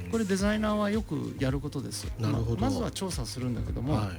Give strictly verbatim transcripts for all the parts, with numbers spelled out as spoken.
これデザイナーはよくやることです。 なるほど。 ま、まずは調査するんだけども、 はい、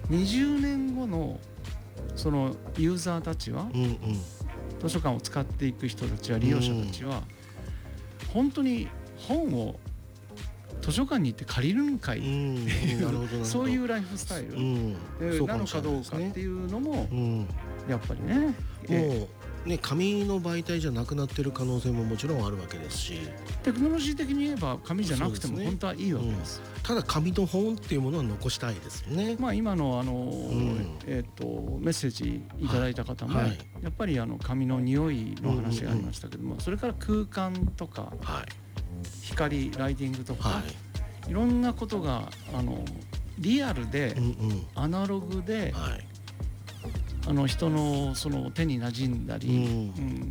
にじゅうねんごのそのユーザーたちは、 うんうん、 図書館を使っていく人たちは利用者たちは、うん、本当に本を図書館に行って借りるんかいっていう、うん、そういうライフスタイル、うん、なのかどうかっていうのも、うん、やっぱりね、もうね、紙の媒体じゃなくなってる可能性ももちろんあるわけですし、 テクノロジー的に言えば紙じゃなくても本当はいいわけです。 うん、ただ紙の本っていうものは残したいですよね。 まあ、今の、あの、うん、えー、とメッセージいただいた方も、はい、やっぱりあの紙の匂いの話がありましたけども、うんうんうん、それから空間とか、はい、光ライティングとか、はい、いろんなことがあのリアルで、うんうん、アナログで、はい、あの人のその手に馴染んだり、うんうん、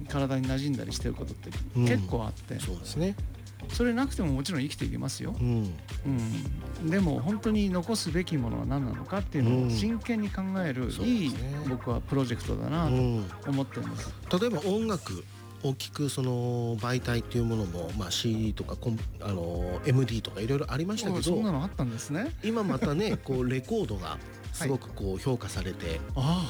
体に馴染んだりしてることって結構あって、うん、 そうですね。 それなくてももちろん生きていけますよ、うんうん、でも本当に残すべきものは何なのかっていうのを真剣に考える、うん、いい、ね、僕はプロジェクトだなと思ってるんです、 うん、例えば音楽を聴くその媒体っていうものも、まあ、シーディー とかコンあの エムディー とかいろいろありましたけど、 そんなのあったんですね。 今またねこうレコードがすごくこう評価されて、はい、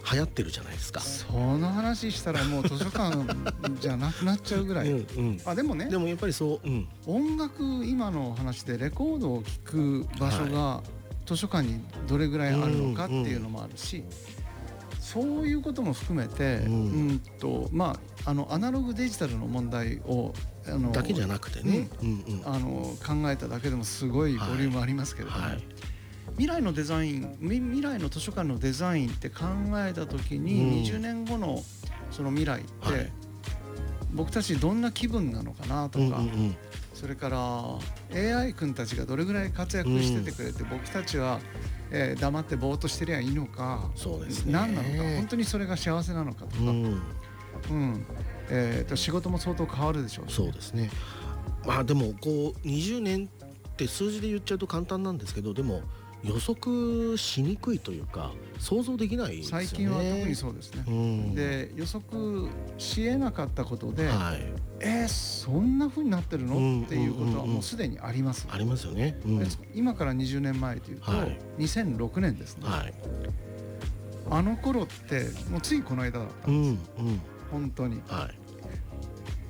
流行ってるじゃないですか。 その話したらもう図書館じゃなくなっちゃうぐらいうん、うん、あでもね、 でもやっぱりそう、うん、 音楽今の話でレコードを聴く場所が図書館にどれぐらいあるのかっていうのもあるし、うんうん、そういうことも含めて、うんうんとまあ、あのアナログデジタルの問題をあのだけじゃなくてね、 うんうんうん、あの考えただけでもすごいボリュームありますけれども、はいはい、未来のデザイン未来の図書館のデザインって考えた時に、うん、にじゅうねんごのその未来って、はい、僕たちどんな気分なのかなとか、うんうんうん、それから エーアイ 君たちがどれぐらい活躍しててくれて、うん、僕たちは、えー、黙ってぼーっとしてりゃいいのか、 そうですね、 何なのか、本当にそれが幸せなのかとか、うんうんえー、と仕事も相当変わるでしょうし、ね、 そうですね。まあでもこうにじゅうねんって数字で言っちゃうと簡単なんですけど、でも予測しにくいというか想像できないですよね。 最近は特にそうですね、うん、で予測しえなかったことで、はい、えー、そんな風になってるの、うん、っていうことはもうすでにあります、 ありますよね、うん、 今からにじゅうねんまえというと、はい、にせんろくねんですね、はい、あの頃ってもうついこの間だったんですよ、うんうん、本当に、はい、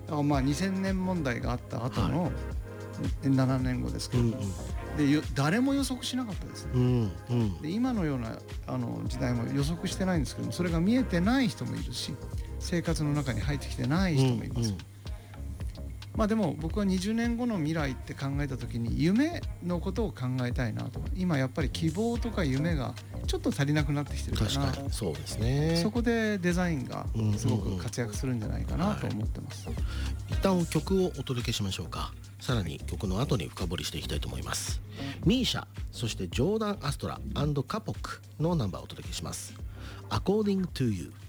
あまあにせんねん問題があった後の、はい、ななねんごですけど、うんうん、で誰も予測しなかったですね、うんうん、で今のようなあの時代も予測してないんですけども、それが見えてない人もいるし、生活の中に入ってきてない人もいます、うんうん、まあでも僕はにじゅうねんごの未来って考えた時に夢のことを考えたいなと。今やっぱり希望とか夢がちょっと足りなくなってきてるから、 確かにそうですね。 そこでデザインがすごく活躍するんじゃないかなと思ってます、うんうんうん、 はい、一旦曲をお届けしましょうか。さらに曲の後に深掘りしていきたいと思います。ミーシャ、そしてジョーダン・アストラ&カポックのナンバーをお届けします。 According to You。